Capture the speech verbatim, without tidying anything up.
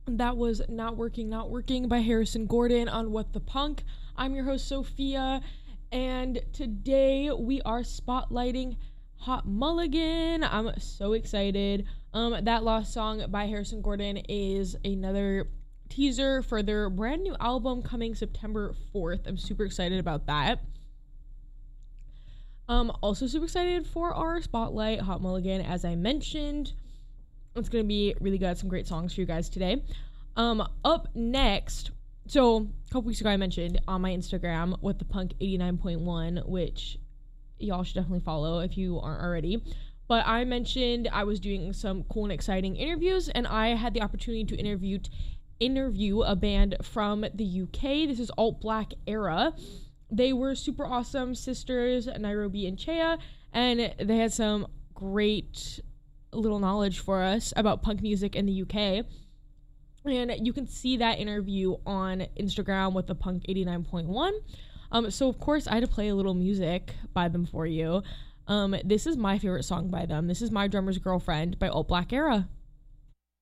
That was Not Working, Not Working by Harrison Gordon on What the Punk. I'm your host, Sophia, and today we are spotlighting Hot Mulligan. I'm so excited. Um, that Lost song by Harrison Gordon is another teaser for their brand new album coming September fourth. I'm super excited about that. Um, also super excited for our spotlight, Hot Mulligan, as I mentioned. It's going to be really good. Some great songs for you guys today. Um, up next, so a couple weeks ago I mentioned on my Instagram, What the Punk eighty-nine point one, which y'all should definitely follow if you aren't already. But I mentioned I was doing some cool and exciting interviews, and I had the opportunity to interview interview a band from the U K. This is Alt Black Era. They were super awesome sisters, Nairobi and Chea, and they had some great little knowledge for us about punk music in the U K. And you can see that interview on Instagram with the Punk eighty-nine point one. Um, so of course I had to play a little music by them for you. Um, this is my favorite song by them. This is My Drummer's Girlfriend by Alt Black Era.